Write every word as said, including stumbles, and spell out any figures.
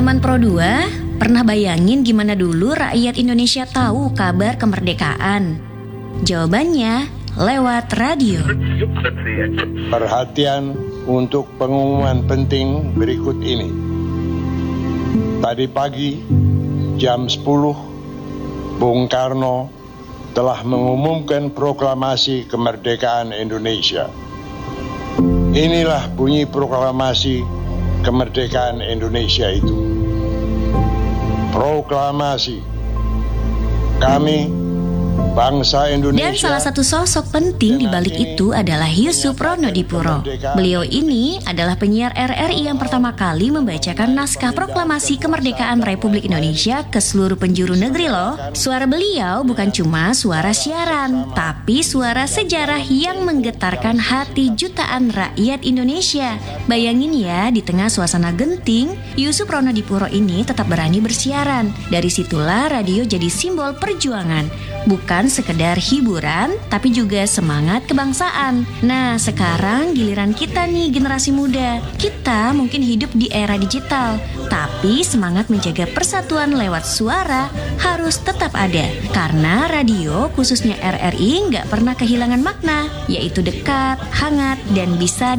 Teman-teman Pro dua, pernah bayangin gimana dulu rakyat Indonesia tahu kabar kemerdekaan? Jawabannya lewat radio. Perhatian untuk pengumuman penting berikut ini. Tadi pagi jam sepuluh, Bung Karno telah mengumumkan proklamasi kemerdekaan Indonesia. Inilah bunyi proklamasi kemerdekaan Indonesia itu. Proklamasi. Kami, bangsa Indonesia. Dan salah satu sosok penting di balik itu adalah Yusuf Ronodipuro. Beliau ini adalah penyiar R R I yang pertama kali membacakan naskah proklamasi kemerdekaan Republik Indonesia ke seluruh penjuru negeri loh. Suara beliau bukan cuma suara siaran, tapi suara sejarah yang menggetarkan hati jutaan rakyat Indonesia. Bayangin ya, di tengah suasana genting, Yusuf Ronodipuro ini tetap berani bersiaran. Dari situlah radio jadi simbol perjuangan. Bukan sekedar hiburan, tapi juga semangat kebangsaan. Nah, sekarang giliran kita nih generasi muda. Kita mungkin hidup di era digital, tapi semangat menjaga persatuan lewat suara harus tetap ada. Karena radio, khususnya R R I, nggak pernah kehilangan makna, yaitu dekat, hangat, dan bisa